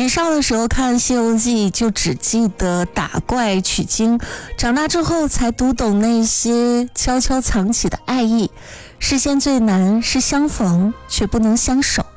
年少的时候看《西游记》，就只记得打怪取经，长大之后才读懂那些悄悄藏起的爱意。世间最难是相逢，却不能相守。